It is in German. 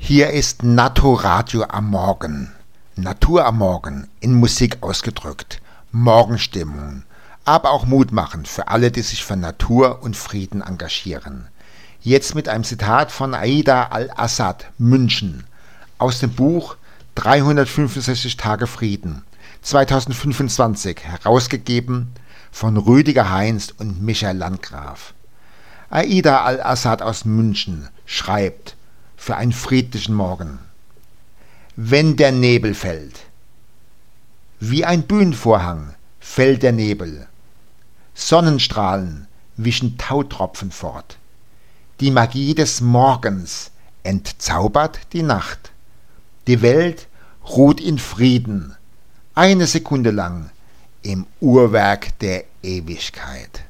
Hier ist Naturadio am Morgen. Natur am Morgen, in Musik ausgedrückt. Morgenstimmung, aber auch Mut machen für alle, die sich für Natur und Frieden engagieren. Jetzt mit einem Zitat von Aida Al-Assad, München, aus dem Buch 365 Tage Frieden, 2025, herausgegeben von Rüdiger Heinz und Michael Landgraf. Aida Al-Assad aus München schreibt für einen friedlichen Morgen. Wenn der Nebel fällt. Wie ein Bühnenvorhang fällt der Nebel. Sonnenstrahlen wischen Tautropfen fort. Die Magie des Morgens entzaubert die Nacht. Die Welt ruht in Frieden, eine Sekunde lang im Uhrwerk der Ewigkeit.